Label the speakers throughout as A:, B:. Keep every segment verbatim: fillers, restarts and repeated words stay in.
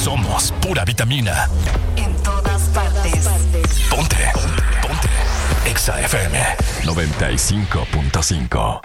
A: Somos pura vitamina.
B: En todas partes.
A: Ponte. Ponte. Exa F M noventa y cinco punto cinco.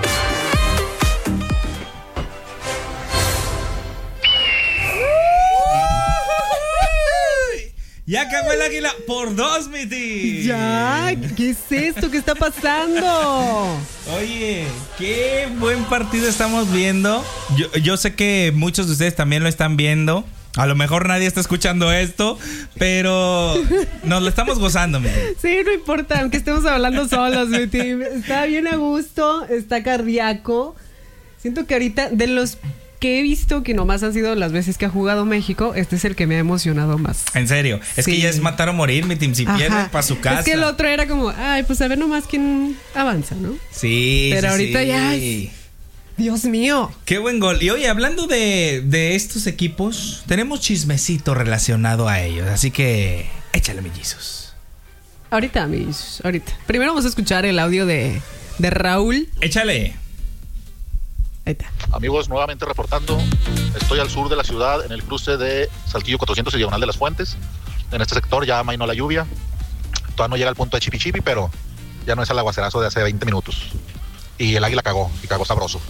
C: Ya cagó el águila por dos, mi tío.
D: Ya, ¿qué es esto? ¿Qué está pasando?
C: Oye, qué buen partido estamos viendo. Yo, yo sé que muchos de ustedes también lo están viendo. A lo mejor nadie está escuchando esto, pero nos lo estamos gozando, mi tío.
D: Sí, no importa, aunque estemos hablando solos, mi tío. Está bien a gusto, está cardíaco. Siento que ahorita, de los que he visto que nomás han sido las veces que ha jugado México, este es el que me ha emocionado más.
C: En serio, es
D: sí.
C: que ya es matar o morir, mi team. Si pierden para su casa.
D: Es que el otro era como, ay, pues a ver nomás quién avanza, ¿no?
C: Sí,
D: pero
C: sí,
D: ahorita
C: sí.
D: ya es, Dios mío.
C: Qué buen gol. Y oye, hablando de, de estos equipos, tenemos chismecito relacionado a ellos, así que échale, mellizos.
D: Ahorita, mis, ahorita. Primero vamos a escuchar el audio de, de Raúl.
C: Échale.
D: Ahí está.
E: Amigos, nuevamente reportando. Estoy al sur de la ciudad, en el cruce de Saltillo cuatrocientos y Diagonal de las Fuentes. En este sector ya amainó la lluvia. Todavía no llega al punto de Chipi Chipi, pero ya no es el aguacerazo de hace veinte minutos. Y el águila cagó, y cagó sabroso.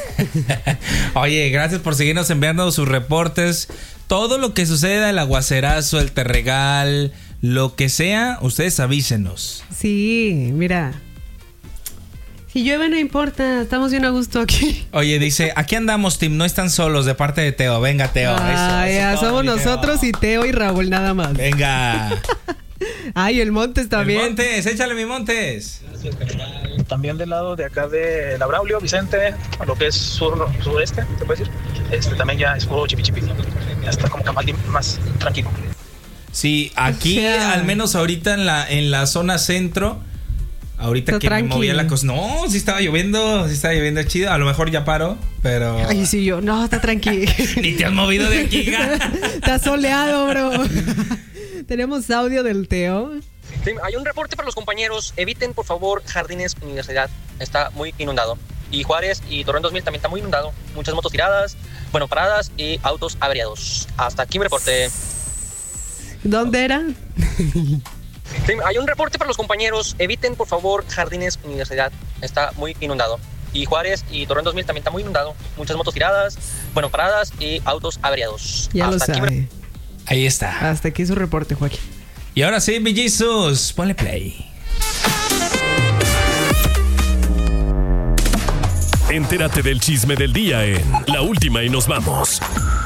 C: Oye, gracias por seguirnos enviando sus reportes. Todo lo que suceda, el aguacerazo, el terregal, lo que sea, ustedes avísenos.
D: Sí, mira. Si llueve no importa, estamos bien a gusto aquí.
C: Oye, dice, aquí andamos, team, no están solos, de parte de Teo. Venga, Teo.
D: Ah,
C: eso,
D: ya,
C: eso,
D: somos
C: Teo.
D: nosotros y Teo y Raúl nada más.
C: Venga.
D: Ay, el Montes también.
C: El Montes, échale mi Montes.
F: También del lado de acá de la Braulio, Vicente, a lo que es sur, sureste, se puede decir. Este también ya es puro chipi chipi. Ya está como que más, más tranquilo.
C: Sí, aquí,
D: O sea,
C: al menos ahorita en la, en la zona centro, ahorita
D: está
C: que
D: tranqui.
C: me movía la cosa. No, sí estaba lloviendo, sí estaba lloviendo chido. A lo mejor ya paro, pero.
D: Ay, sí, yo, no, está tranquilo.
C: Ni te has movido de aquí, gata.
D: Está soleado, bro. Tenemos audio del Teo.
G: Sí, hay un reporte para los compañeros. Eviten, por favor, Jardines Universidad. Está muy inundado. Y Juárez y Torreón dos mil también está muy inundado. Muchas motos tiradas, bueno, paradas y autos averiados. Hasta aquí mi reporte.
D: ¿Dónde era?
G: Sí, hay un reporte para los compañeros. Eviten, por favor, Jardines Universidad. Está muy inundado. Y Juárez y Torreón dos mil también está muy inundado. Muchas motos tiradas, bueno, paradas y autos averiados.
D: Ya
G: Hasta
D: lo
G: aquí
D: sabe.
G: mi-
C: Ahí está.
D: Hasta aquí su reporte, Joaquín.
C: Y ahora sí, mellizos, ponle play.
A: Entérate del chisme del día en La Última y Nos Vamos.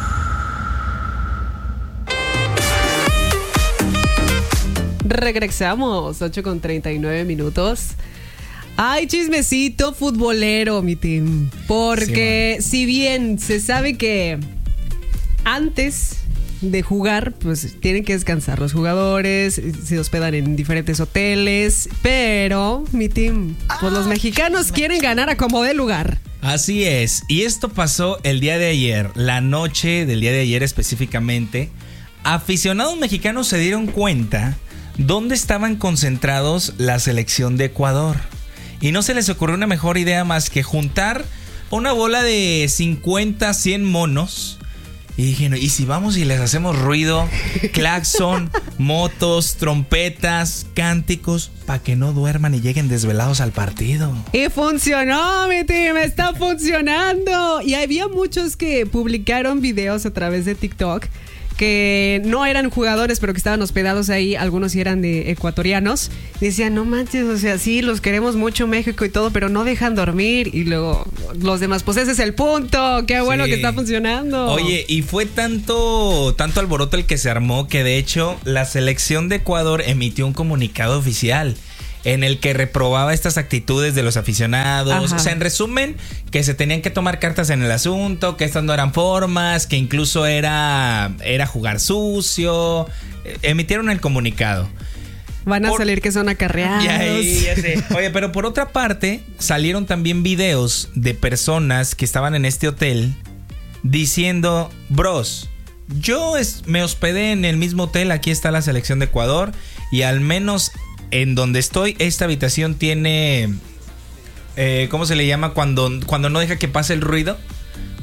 D: Regresamos, ocho con treinta y nueve minutos. Ay, chismecito futbolero, mi team. Porque
C: Sí,
D: si bien se sabe que antes de jugar, pues tienen que descansar los jugadores, se hospedan en diferentes hoteles, pero, mi team, pues los mexicanos quieren ganar a como dé lugar.
C: Así es. Y esto pasó el día de ayer, la noche del día de ayer específicamente. Aficionados mexicanos se dieron cuenta dónde estaban concentrados la selección de Ecuador. Y no se les ocurrió una mejor idea más que juntar una bola de cincuenta, cien monos. Y dije, no, ¿y si vamos y les hacemos ruido? Claxon, motos, trompetas, cánticos, para que no duerman y lleguen desvelados al partido.
D: Y funcionó, mi team, está funcionando. Y había muchos que publicaron videos a través de TikTok que no eran jugadores, pero que estaban hospedados ahí. Algunos sí eran de ecuatorianos. Y decían, no manches, o sea, sí, los queremos mucho, México y todo, pero no dejan dormir. Y luego los demás, pues ese es el punto. Qué bueno
C: Sí.
D: que está funcionando.
C: Oye, y fue tanto, tanto alboroto el que se armó que de hecho la selección de Ecuador emitió un comunicado oficial en el que reprobaba estas actitudes de los aficionados.
D: Ajá.
C: O sea, en resumen, que se tenían que tomar cartas en el asunto, que estas no eran formas, que incluso era, era jugar sucio. Eh, Emitieron el comunicado.
D: Van a
C: Por-
D: salir que son acarreados.
C: Ya, ya sé. Oye, pero por otra parte, salieron también videos de personas que estaban en este hotel diciendo, bros, yo es- me hospedé en el mismo hotel, aquí está la selección de Ecuador, y al menos en donde estoy, esta habitación tiene, eh, ¿cómo se le llama? Cuando, cuando no deja que pase el ruido. O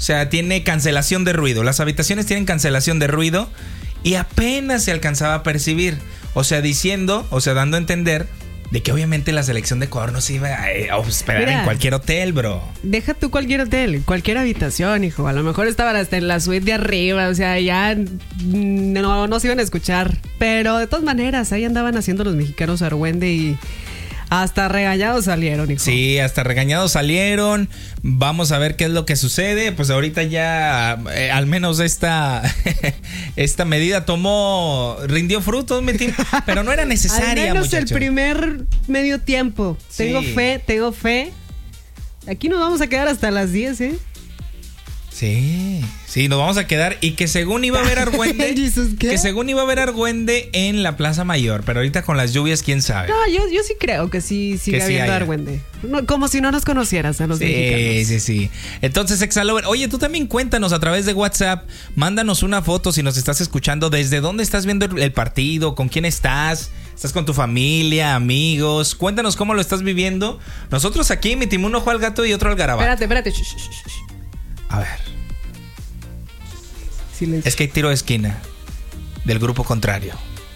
C: sea, tiene cancelación de ruido. Las habitaciones tienen cancelación de ruido y apenas se alcanzaba a percibir. O sea, diciendo, o sea, dando a entender de que obviamente la selección de Ecuador no se iba a hospedar en cualquier hotel, bro.
D: Deja tú cualquier hotel, cualquier habitación, hijo. A lo mejor estaban hasta en la suite de arriba, o sea, ya no, no se iban a escuchar. Pero de todas maneras, ahí andaban haciendo los mexicanos argüende y hasta regañados salieron, hijo.
C: Sí, hasta regañados salieron. Vamos a ver qué es lo que sucede. Pues ahorita ya, eh, al menos esta, esta medida tomó, rindió frutos, mi team, pero no era necesaria,
D: al menos
C: muchacho.
D: El primer medio tiempo.
C: Sí.
D: Tengo fe, tengo fe. Aquí nos vamos a quedar hasta las diez, ¿eh?
C: Sí, sí, nos vamos a quedar. Y que según iba a haber argüende,
D: Jesus, ¿qué?
C: que según iba a haber argüende en la Plaza Mayor, pero ahorita con las lluvias, quién sabe.
D: No, yo, yo sí creo que sí sigue
C: Que sí
D: habiendo
C: haya.
D: argüende. No, como si no nos conocieras a los
C: Sí,
D: mexicanos.
C: sí, sí. Entonces, Exalover, oye, tú también cuéntanos a través de WhatsApp, mándanos una foto si nos estás escuchando, desde dónde estás viendo el, el partido, con quién estás, estás con tu familia, amigos, cuéntanos cómo lo estás viviendo. Nosotros aquí emitimos un ojo al gato y otro al garabato.
D: Espérate, espérate. Shh, shh, shh, shh.
C: A ver,
D: Silencio.
C: es que hay tiro de esquina del grupo contrario.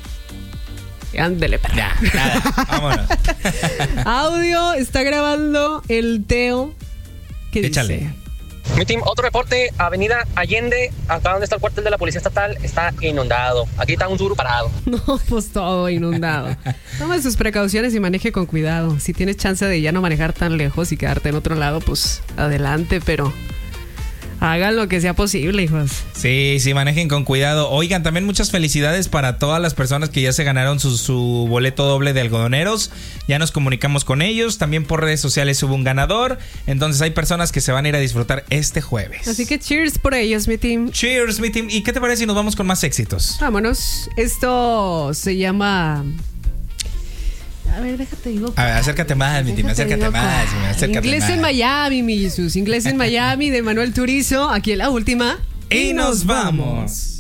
D: Ándele, perra.
C: Ya, nada, vámonos.
D: Audio está grabando el Teo. ¿Qué
C: Échale.
D: dice?
G: Mi team, otro reporte, Avenida Allende, acá donde está el cuartel de la Policía Estatal, está inundado. Aquí está un suru parado.
D: No, pues todo inundado. Toma sus precauciones y maneje con cuidado. Si tienes chance de ya no manejar tan lejos y quedarte en otro lado, pues adelante, pero hagan lo que sea posible, hijos.
C: Sí, sí, manejen con cuidado. Oigan, también muchas felicidades para todas las personas que ya se ganaron su, su boleto doble de algodoneros. Ya nos comunicamos con ellos. También por redes sociales hubo un ganador. Entonces hay personas que se van a ir a disfrutar este jueves.
D: Así que cheers por ellos, mi team.
C: Cheers, mi team. ¿Y qué te parece si nos vamos con más éxitos?
D: Vámonos. Esto se llama... A ver, déjate digo.
C: A ver, acércate más, mi team.
D: Déjate
C: Acércate
D: digo
C: más.
D: cuál.
C: Acércate
D: Inglés
C: más.
D: en Miami, mi Jesús. Inglés en Miami de Manuel Turizo. Aquí en la última.
C: Y nos vamos.